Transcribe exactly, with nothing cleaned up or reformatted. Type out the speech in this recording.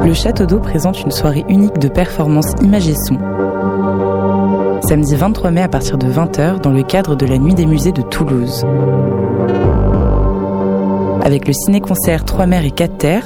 Le Château d'Eau présente une soirée unique de performances images et son. Samedi vingt-trois mai à partir de vingt heures dans le cadre de la Nuit des musées de Toulouse. Avec le ciné-concert Trois mers et quatre terres,